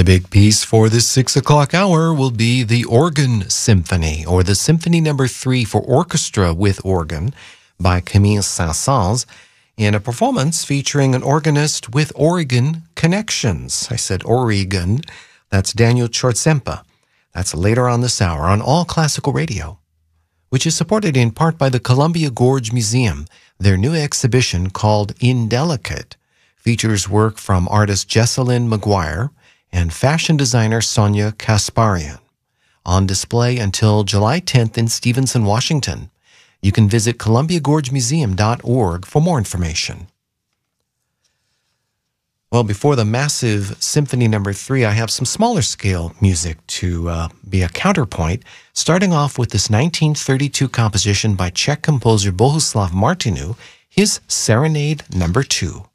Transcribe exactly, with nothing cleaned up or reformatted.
big piece for this six o'clock hour will be the Organ Symphony, or the Symphony Number Three for Orchestra with Organ by Camille Saint-Saëns, in a performance featuring an organist with Oregon connections. I said Oregon. That's Daniel Chortsempa. That's later on this hour on All Classical Radio, which is supported in part by the Columbia Gorge Museum. Their new exhibition, called Indelicate, features work from artist Jessalyn McGuire and fashion designer Sonia Kasparian. On display until July tenth in Stevenson, Washington. You can visit columbia gorge museum dot org for more information. Well, before the massive Symphony Number Three, I have some smaller scale music to uh, be a counterpoint, starting off with this nineteen thirty-two composition by Czech composer Bohuslav Martinu, his Serenade Number Two.